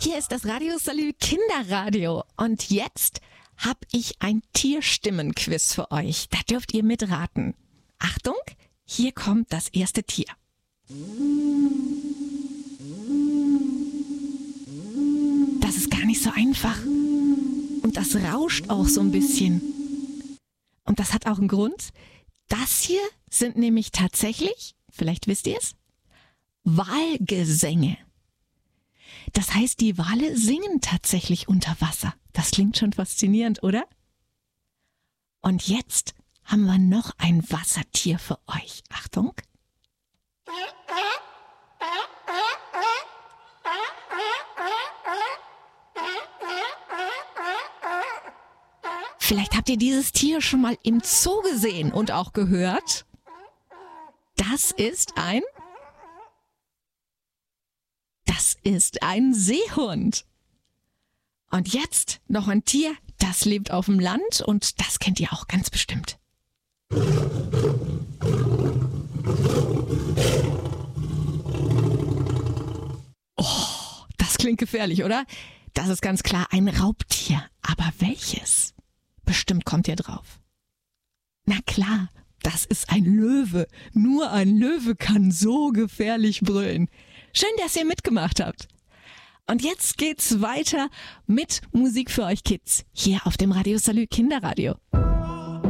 Hier ist das Radio Salü Kinderradio und jetzt habe ich ein Tierstimmenquiz für euch. Da dürft ihr mitraten. Achtung, hier kommt das erste Tier. Das ist gar nicht so einfach und das rauscht auch so ein bisschen. Und das hat auch einen Grund. Das hier sind nämlich tatsächlich, vielleicht wisst ihr es, Walgesänge. Das heißt, die Wale singen tatsächlich unter Wasser. Das klingt schon faszinierend, oder? Und jetzt haben wir noch ein Wassertier für euch. Achtung. Vielleicht habt ihr dieses Tier schon mal im Zoo gesehen und auch gehört. Das ist ein Seehund. Und jetzt noch ein Tier, das lebt auf dem Land und das kennt ihr auch ganz bestimmt. Oh, das klingt gefährlich, oder? Das ist ganz klar ein Raubtier. Aber welches? Bestimmt kommt ihr drauf. Na klar, das ist ein Löwe. Nur ein Löwe kann so gefährlich brüllen. Schön, dass ihr mitgemacht habt. Und jetzt geht's weiter mit Musik für euch Kids hier auf dem Radio Salü Kinderradio.